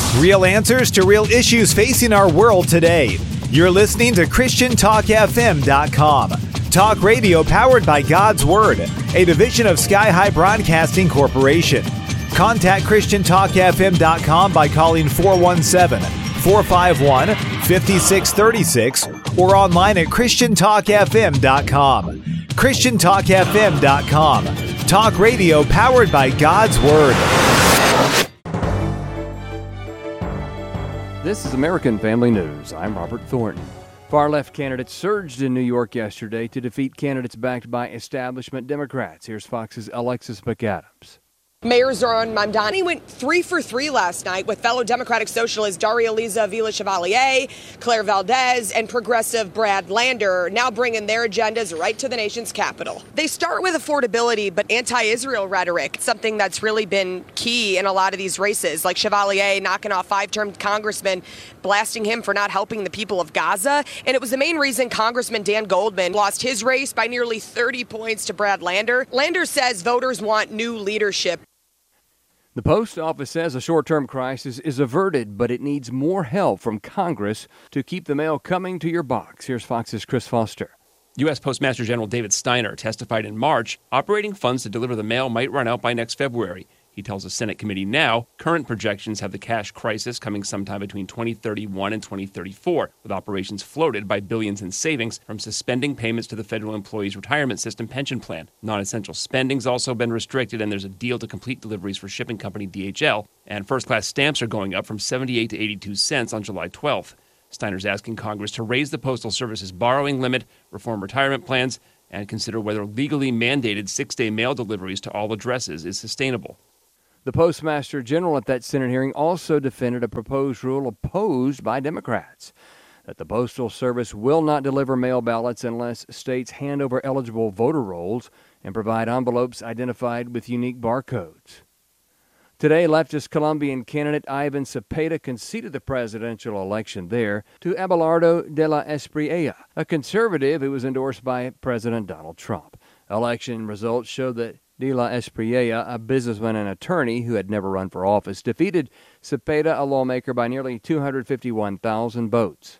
Real answers to real issues facing our world today. You're listening to ChristianTalkFM.com. Talk radio powered by God's Word, a division of Sky High Broadcasting Corporation. Contact ChristianTalkFM.com by calling 417-451-5636 or online at ChristianTalkFM.com. ChristianTalkFM.com. Talk radio powered by God's Word. This is American Family News. I'm Robert Thornton. Far-left candidates surged in New York yesterday to defeat candidates backed by establishment Democrats. Here's Fox's Alexis McAdams. Mayor Zoran Mamdani went 3 for 3 last night with fellow Democratic Socialist Daria Liza Villa-Chevalier, Claire Valdez, and progressive Brad Lander, now bringing their agendas right to the nation's capital. They start with affordability, but anti-Israel rhetoric, something that's really been key in a lot of these races, like Chevalier knocking off 5-term congressman, blasting him for not helping the people of Gaza. And it was the main reason Congressman Dan Goldman lost his race by nearly 30 points to Brad Lander. Lander says voters want new leadership. The post office says a short-term crisis is averted, but it needs more help from Congress to keep the mail coming to your box. Here's Fox's Chris Foster. U.S. Postmaster General David Steiner testified in March operating funds to deliver the mail might run out by next February. He tells a Senate committee now current projections have the cash crisis coming sometime between 2031 and 2034, with operations floated by billions in savings from suspending payments to the federal employees' retirement system pension plan. Non-essential spending's also been restricted, and there's a deal to complete deliveries for shipping company DHL. And first-class stamps are going up from 78 to 82 cents on July 12th. Steiner's asking Congress to raise the Postal Service's borrowing limit, reform retirement plans, and consider whether legally mandated 6-day mail deliveries to all addresses is sustainable. The Postmaster General at that Senate hearing also defended a proposed rule opposed by Democrats that the Postal Service will not deliver mail ballots unless states hand over eligible voter rolls and provide envelopes identified with unique barcodes. Today, leftist Colombian candidate Ivan Cepeda conceded the presidential election there to Abelardo de la Espriella, a conservative who was endorsed by President Donald Trump. Election results show that De La Espriella, a businessman and attorney who had never run for office, defeated Cepeda, a lawmaker, by nearly 251,000 votes.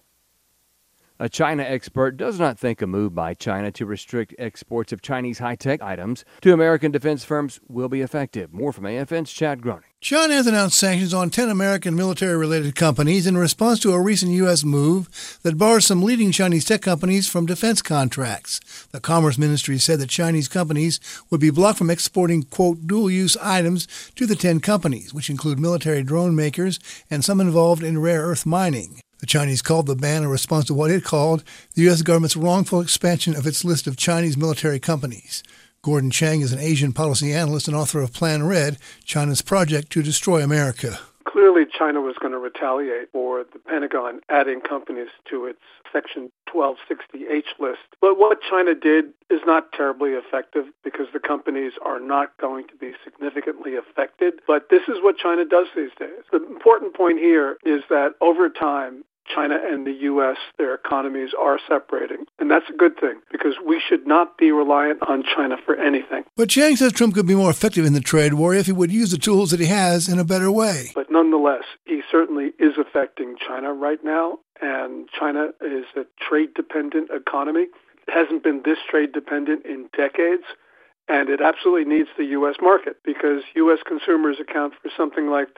A China expert does not think a move by China to restrict exports of Chinese high-tech items to American defense firms will be effective. More from AFN's Chad Groening. China has announced sanctions on 10 American military-related companies in response to a recent U.S. move that bars some leading Chinese tech companies from defense contracts. The Commerce Ministry said that Chinese companies would be blocked from exporting, quote, dual-use items to the 10 companies, which include military drone makers and some involved in rare earth mining. The Chinese called the ban a response to what it called the U.S. government's wrongful expansion of its list of Chinese military companies. Gordon Chang is an Asian policy analyst and author of Plan Red, China's project to destroy America. Clearly, China was going to retaliate for the Pentagon adding companies to its Section 1260H list. But what China did is not terribly effective because the companies are not going to be significantly affected. But this is what China does these days. The important point here is that over time, China and the U.S., their economies are separating. And that's a good thing because we should not be reliant on China for anything. But Chang says Trump could be more effective in the trade war if he would use the tools that he has in a better way. But nonetheless, he certainly is affecting China right now. And China is a trade-dependent economy. It hasn't been this trade-dependent in decades. And it absolutely needs the U.S. market because U.S. consumers account for something like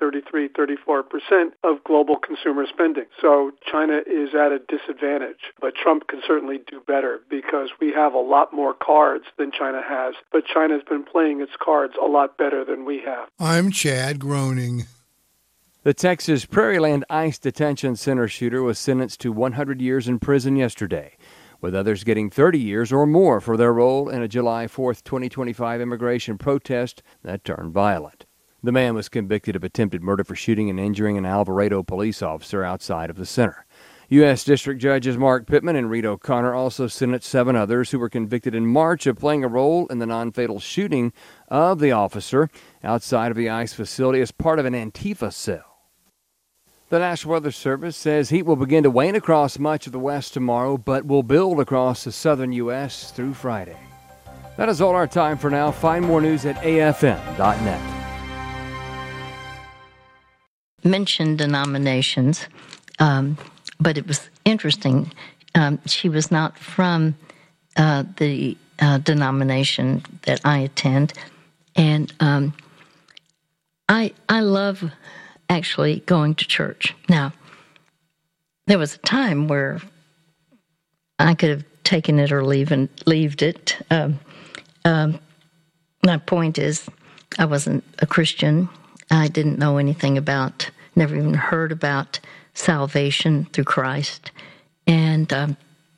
33-34% of global consumer spending. So China is at a disadvantage. But Trump can certainly do better because we have a lot more cards than China has. But China's been playing its cards a lot better than we have. I'm Chad Groening. The Texas Prairieland ICE Detention Center shooter was sentenced to 100 years in prison yesterday, with others getting 30 years or more for their role in a July 4th, 2025 immigration protest that turned violent. The man was convicted of attempted murder for shooting and injuring an Alvarado police officer outside of the center. U.S. District Judges Mark Pittman and Reed O'Connor also sentenced 7 others who were convicted in March of playing a role in the non-fatal shooting of the officer outside of the ICE facility as part of an Antifa cell. The National Weather Service says heat will begin to wane across much of the west tomorrow, but will build across the southern U.S. through Friday. That is all our time for now. Find more news at afn.net. mention denominations, but it was interesting. She was not from the denomination that I attend, and I love actually going to church. Now, there was a time where I could have taken it or leaved it. My point is, I wasn't a Christian. I didn't know anything about, never even heard about salvation through Christ. And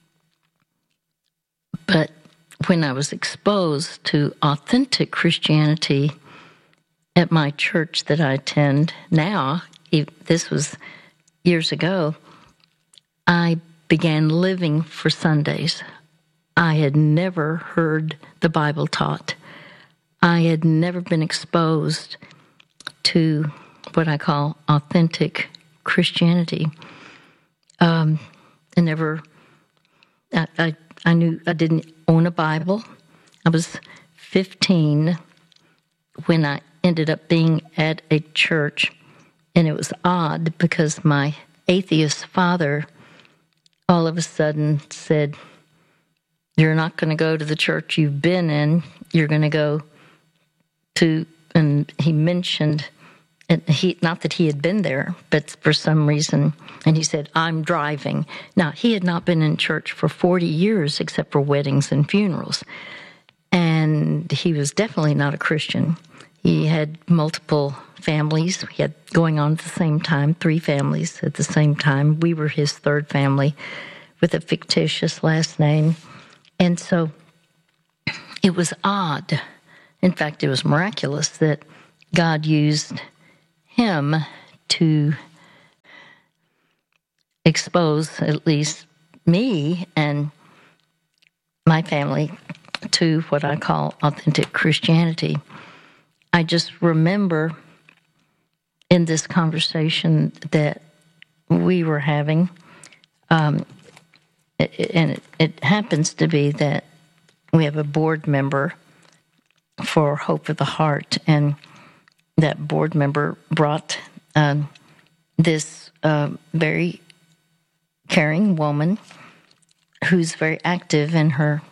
but when I was exposed to authentic Christianity at my church that I attend now, this was years ago, I began living for Sundays. I had never heard the Bible taught. I had never been exposed to what I call authentic Christianity. I knew I didn't own a Bible. I was 15 when I ended up being at a church, and it was odd because my atheist father all of a sudden said, "You're not going to go to the church you've been in. You're going to go to," and he mentioned, not that he had been there, but for some reason, and he said, "I'm driving." Now, he had not been in church for 40 years except for weddings and funerals, and he was definitely not a Christian. He had multiple families. He had going on at the same time, 3 families at the same time. We were his 3rd family with a fictitious last name. And so it was odd. In fact, it was miraculous that God used him to expose at least me and my family to what I call authentic Christianity. I just remember in this conversation that we were having, and it happens to be that we have a board member for Hope of the Heart, and that board member brought this very caring woman who's very active in her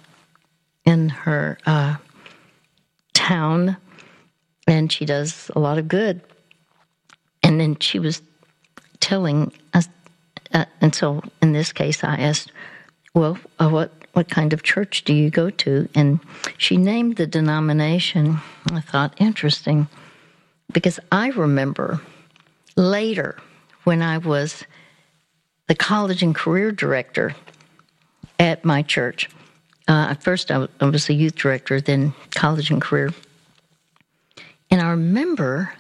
town, and she does a lot of good. And then she was telling us, and so in this case I asked, well, what kind of church do you go to? And she named the denomination. I thought, interesting, because I remember later when I was the college and career director at my church. At first I was a youth director, then college and career. And I remember,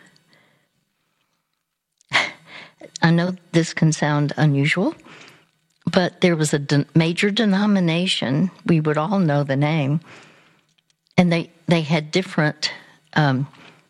I know this can sound unusual, but there was a major denomination, we would all know the name, and they had different, I'll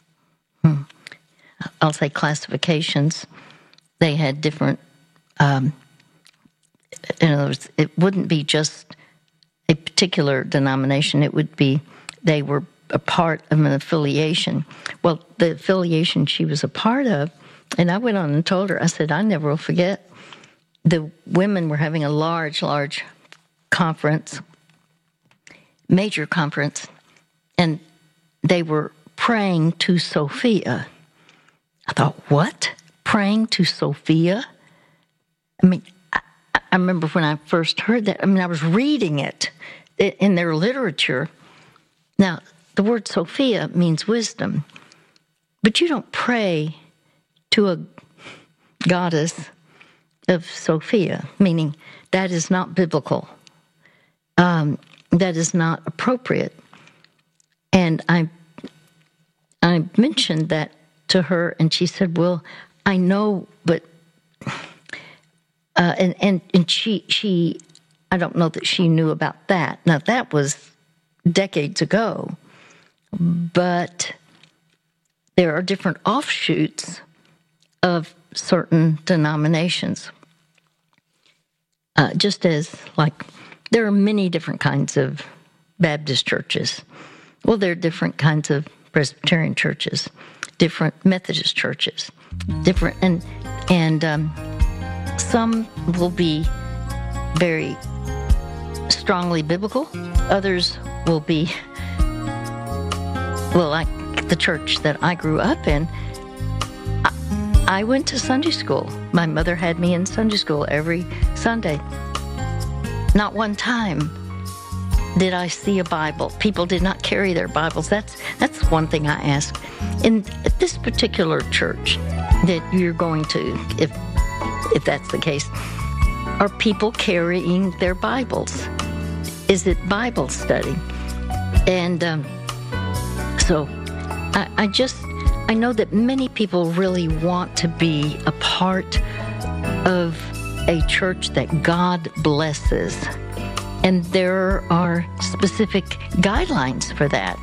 say classifications. They had different, in other words, it wouldn't be just a particular denomination, it would be, they were a part of an affiliation. Well, the affiliation she was a part of, and I went on and told her, I said, I never will forget, the women were having a large conference, major conference, and they were praying to Sophia. I thought, what? Praying to Sophia? I mean, I remember when I first heard that, I was reading it in their literature. Now, the word Sophia means wisdom, but you don't pray to a goddess of Sophia, meaning that is not biblical. That is not appropriate. And I mentioned that to her, and she said, well, I know, but, and she, I don't know that she knew about that. Now, that was decades ago, but there are different offshoots of certain denominations. Just as, like, there are many different kinds of Baptist churches. Well, there are different kinds of Presbyterian churches, different Methodist churches. different, and some will be very strongly biblical. Others will be, well, like the church that I grew up in. I went to Sunday school. My mother had me in Sunday school every Sunday. Not one time did I see a Bible. People did not carry their Bibles. That's one thing I ask. In this particular church that you're going to, if that's the case, are people carrying their Bibles? Is it Bible study? And so I know that many people really want to be a part of a church that God blesses. And there are specific guidelines for that.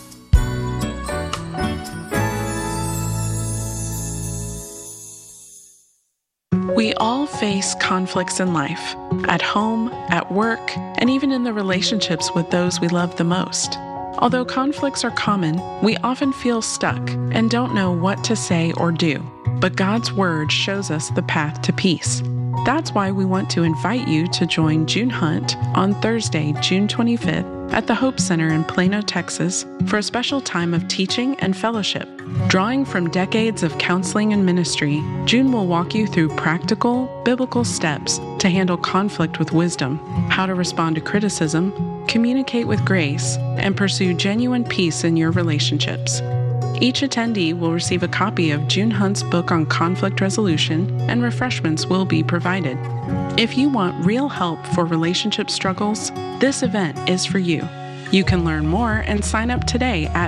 We all face conflicts in life, at home, at work, and even in the relationships with those we love the most. Although conflicts are common, we often feel stuck and don't know what to say or do. But God's Word shows us the path to peace. That's why we want to invite you to join June Hunt on Thursday, June 25th at the Hope Center in Plano, Texas for a special time of teaching and fellowship. Drawing from decades of counseling and ministry, June will walk you through practical, biblical steps to handle conflict with wisdom, how to respond to criticism, communicate with grace, and pursue genuine peace in your relationships. Each attendee will receive a copy of June Hunt's book on conflict resolution, and refreshments will be provided. If you want real help for relationship struggles, this event is for you. You can learn more and sign up today at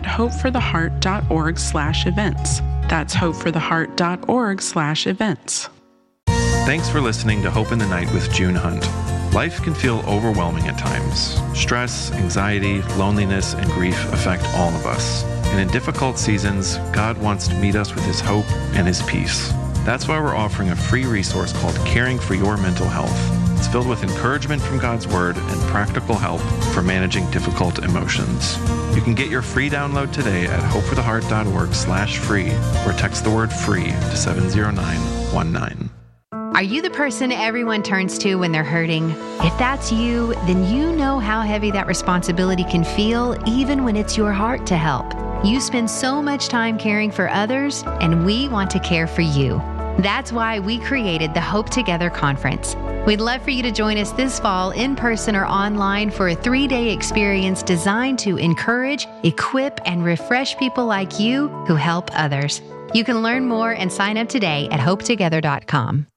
hopefortheheart.org/events. That's hopefortheheart.org/events. Thanks for listening to Hope in the Night with June Hunt. Life can feel overwhelming at times. Stress, anxiety, loneliness, and grief affect all of us. And in difficult seasons, God wants to meet us with His hope and His peace. That's why we're offering a free resource called Caring for Your Mental Health. It's filled with encouragement from God's Word and practical help for managing difficult emotions. You can get your free download today at hopefortheheart.org/free or text the word FREE to 70919. Are you the person everyone turns to when they're hurting? If that's you, then you know how heavy that responsibility can feel, even when it's your heart to help. You spend so much time caring for others, and we want to care for you. That's why we created the Hope Together Conference. We'd love for you to join us this fall in person or online for a 3-day experience designed to encourage, equip, and refresh people like you who help others. You can learn more and sign up today at hopetogether.com.